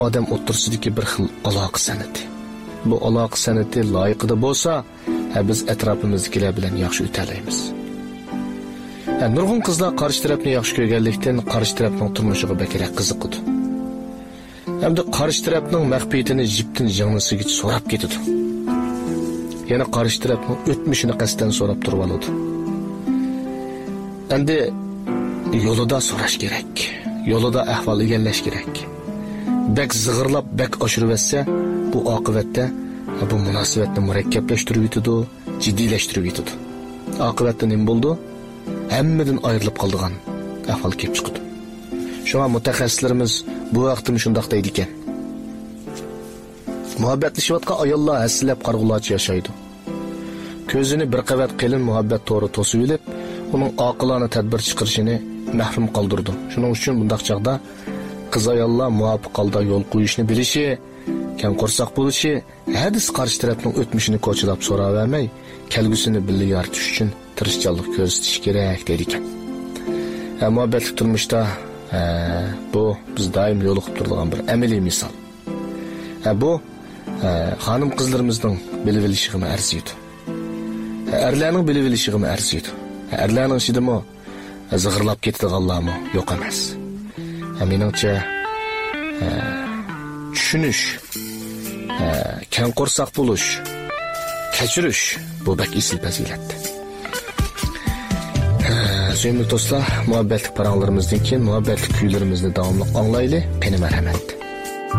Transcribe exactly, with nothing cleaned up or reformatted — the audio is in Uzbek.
odam o'rtasidagi bir xil aloqa san'ati. Bu aloqa san'ati loyiqida bo'lsa, biz atrofimizdagilar bilan yaxshi o'talaymiz. Nurg'un qizlar qarshi tarafni yaxshi ko'rganlikdan qarshi tarafning turmushiga bakrak qiziqadi. Hamda qarshi tarafning maxfiyatini jiptin janglisiga so'rab ketadi. Yana qarshi tarafning o'tmishini qasdan so'rab turib oladi. Endi yo'lida so'rash kerak. Yo'lida ahvol egallash kerak. Bek zig'irlab bek oshirib bu oqibatda bu munosabatni murakkablashtirib yetadi, jiddiylashtirib yetadi. Oqibatda nima bo'ldi? Hammadan ayrilib qoldigan ahvol kelib chiqdi. Shunga mutaxassislarimiz bu vaqtda shunday deydi ekan. Muhabbatlashayotgan ayollar hasilab qarg'ularcha yashaydi. Ko'zini bir qavat qilin muhabbat to'g'ri to'sib olib, uning oqilona tadbir chiqarishini mahrum qoldirdi. Shuning uchun bundaq chaqda qiz ayollar muvofiq holda yo'l qo'yishni bilishi, kam qo'rsoq bo'lishi, hadis qarshi tarafning o'tmishini ko'chilab so'ravermay, kelgusini birga yaratish uchun tirishchilik ko'rsatish kerak deydi ekan. Muhabbatli turmushda bu biz doim yo'liqib turadigan bir amaliy misol. Bu xonim qizlarimizning bilib olishig'ini arziydi. Erlarning bilib olishig'ini arziydi. Erlarning ishidimi zig'irlab ketadiganlarmi yo'q emas. Meningcha tushunish, kam qo'rsoq bo'lish, kechirish bu bak isil fazilat. Sevimli do'stlar, muhabbatli paranglarimizdan keyin muhabbatli kuylarimizni davomli anglaylik. Meni marhamat.